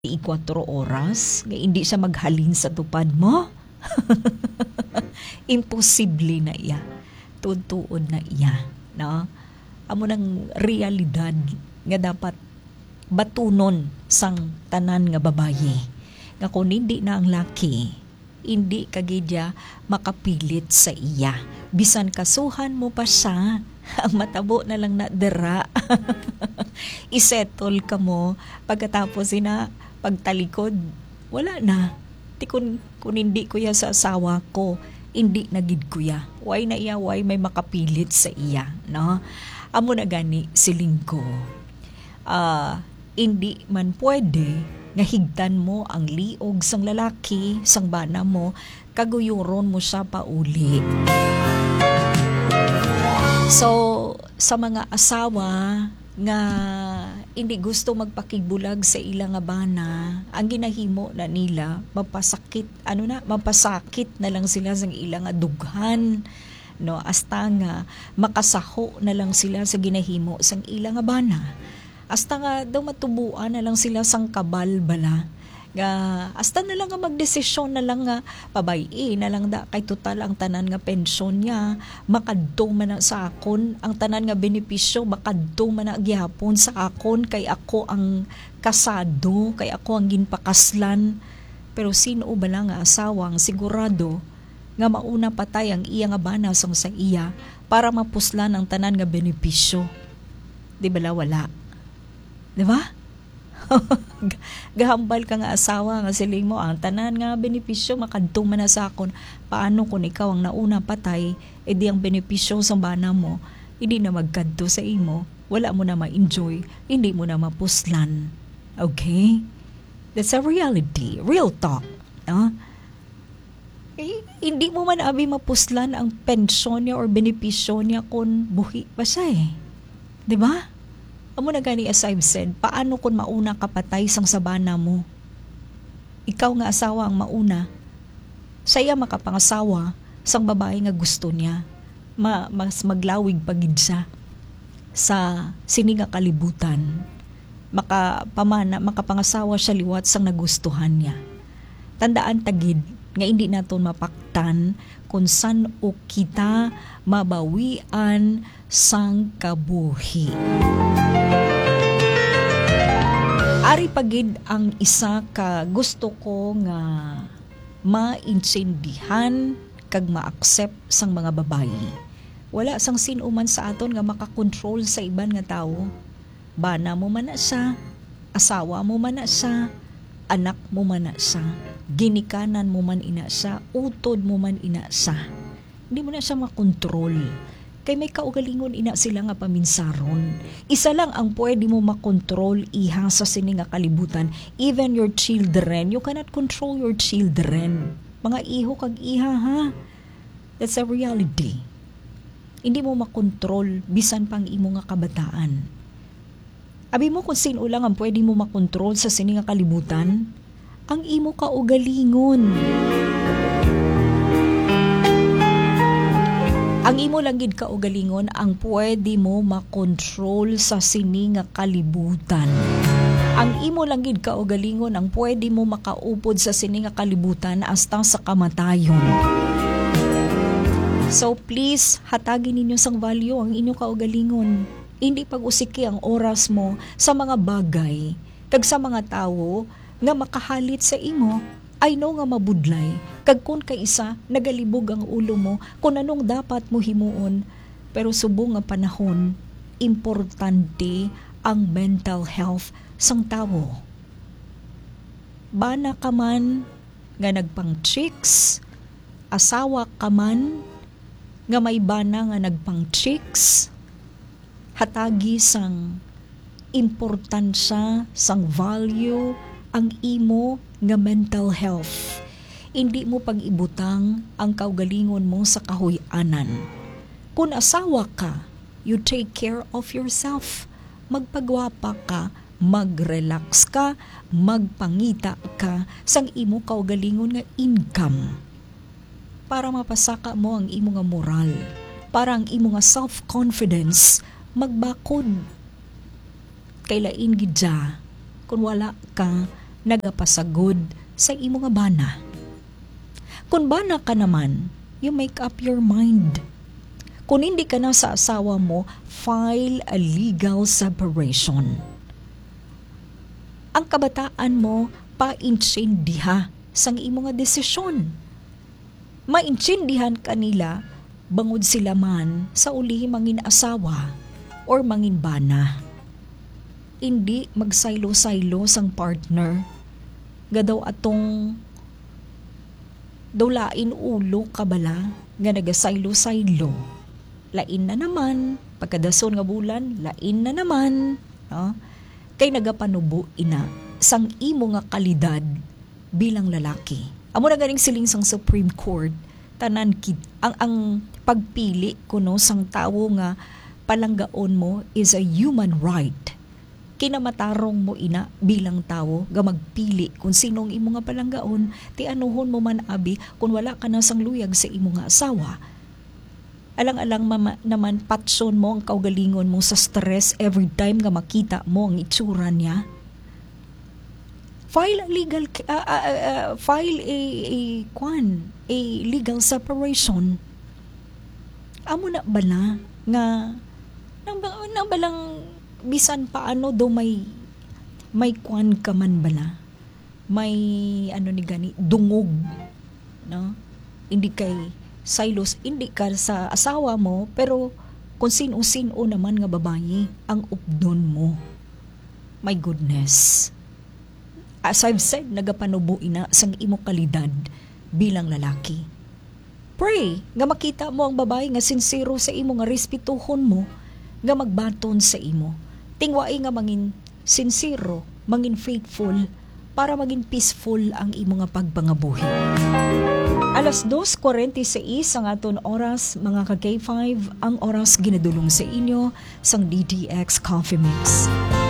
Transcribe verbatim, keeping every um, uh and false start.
Ikwatro oras nga hindi siya maghalin sa tupad mo. Imposible na iya. Tutuod na iya, no? Amo nang realidad nga dapat batunon sang tanan nga babaye. Nga kung hindi na ang laki, hindi kagidya makapilit sa iya. Bisan kasuhan mo pa siya, ang matabo na lang na dera. Isettle ka mo pagkatapos sina pagtalikod, wala na. Ti kun, kun hindi ko ya sa asawa ko, hindi nagid ko ya. Why na iya, why may makapilit sa iya, no? Amo na gani silingko. Ah, uh, hindi man pwede nga higtan mo ang liog sang lalaki, sang bana mo, kaguyuron mo siya pauli. So, sa mga asawa nga hindi gusto magpakigbulag sa ilang nga bana, ang ginahimo na nila mapasakit, ano na, mapasakit na lang sila sa ilang nga dughan, no, hasta nga makasaho na lang sila sa ginahimo sang ilang nga bana. Hasta nga daw matubuan na lang sila sang kabal bala. Nga hasta na lang nga magdesisyon na lang nga pabayi na lang da kay total ang tanan nga pensyon niya makadto man na sa akon, ang tanan nga benepisyo makadto man na gihapon sa akon kay ako ang kasado, kay ako ang ginpakaslan. Pero sino bala nga asawang sigurado nga mauna patay ang iya nga bana sang sa iya para mapuslan ang tanan nga benepisyo? Di bala wala, di ba? Gahambal ka nga asawa nga siling mo ang tanan nga benepisyo makadtong man na sa akon. Paano kung ikaw ang nauna patay, edi ang benepisyo sa bana mo hindi na magkadto sa imo, wala mo na ma-enjoy, hindi mo na mapuslan. Okay? That's a reality, real talk, no? Eh, hindi mo man abi mapuslan ang pensyon niya or benepisyo niya kung buhi pa siya eh, di ba? Amo na gani as I've said, paano kung mauna kapatay sang sabana mo? Ikaw nga asawa ang mauna. Saya makapangasawa sang babae nga gusto niya. Ma, mas maglawig pagid siya sa sini nga kalibutan. Makapamana, makapangasawa siya liwat sang nagustuhan niya. Tandaan tagid nga hindi naton mapaktan kung san o kita mabawian sang kabuhi. Ari pagid ang isa ka gusto ko nga maintindihan kag ma-accept sang mga babayi. Wala sang sinuman sa aton nga makakontrol sa iban nga tawo. Bana mo man na siya, asawa mo man na siya, anak mo man na siya, ginikanan mo man ina siya, utod mo man ina siya. Hindi mo na siya makontrol. Kay may kaugalingon ina sila nga paminsaron. Isa lang ang pwede mo makontrol iha sa sini nga kalibutan. Even your children, you cannot control your children. Mga iho kag iha ha. That's a reality. Hindi mo makontrol bisan pang imo nga kabataan. Abi mo kung sino lang ang pwede mo makontrol sa sini nga kalibutan, ang imo kaugalingon. Ang imo lang gid kaugalingon ang pwede mo makontrol sa sini nga kalibutan. Ang imo lang gid kaugalingon ang pwede mo makaupod sa sini nga kalibutan hasta sa kamatayon. So please, hatagin ninyo sang value ang inyong kaugalingon. Hindi pag-usiki ang oras mo sa mga bagay kag sa mga tawo nga makahalit sa imo. I know nga mabudlay, kag kun kay isa nagalibog ang ulo mo kung anong dapat mo himuon, pero subong nga panahon, importante ang mental health sang tawo. Bana ka man nga nagpang chicks, asawa ka man nga may bana nga nagpang chicks, hatagi sang importansya sang value ang imo nga mental health. Hindi mo pag-ibutang ang kaugalingon mo sa kahuy-anan. Kung asawa ka, you take care of yourself. Magpagwapa ka, mag-relax ka, magpangita ka sang imo kaugalingon nga income. Para mapasaka mo ang imo nga moral, para ang imo nga self-confidence magbakod. Kay lain gidya kung wala ka nagapasagod sa imo nga bana. Kung bana ka naman, you make up your mind. Kung hindi ka na sa asawa mo, file a legal separation. Ang kabataan mo, paintsindiha sang imo nga desisyon. Maintindihan kanila, bangod sila man sa uli mangin asawa or mangin bana. Hindi magsaylo-saylo sang partner. Gadaw atong dulain ulo kabala nga nagasaylo-saylo. Lain na naman, pagkadason nga bulan, lain na naman. No? Kay nagapanubo ina sang imo nga kalidad bilang lalaki. Amo na ganing siling sang Supreme Court, tanan kid ang ang pagpili kuno sang tawo nga palanggaon mo is a human right. Kinamatarong mo ina bilang tawo nga magpili kung sinong imo nga palanggaon, ti anuhon mo man abi kung wala ka na sang luyag sa imo nga asawa. Alang-alang mama, naman patson mo ang kaugalingon mo sa stress every time nga makita mo ang itsura niya. File a legal uh, uh, uh, file a a kwan, a legal separation. Amo na bala nga nang, nang balang bisan paano do may may kwan ka man bala. May ano ni gani dungog, no? Hindi kay silos, hindi ka sa asawa mo, pero kung sino-sino naman nga babae ang updon mo. My goodness. As I've said, nagapanubo ina sang imo kalidad bilang lalaki. Pray nga makita mo ang babae nga sincero sa imo, nga respetuhon mo, nga magbaton sa imo. Tingwai nga mangin sincero, mangin faithful, para maging peaceful ang imo nga pagpangabuhi. Alas dos forty-six ang aton oras, mga ka-K five, ang oras ginadulong sa inyo sang D T X Coffee Mix.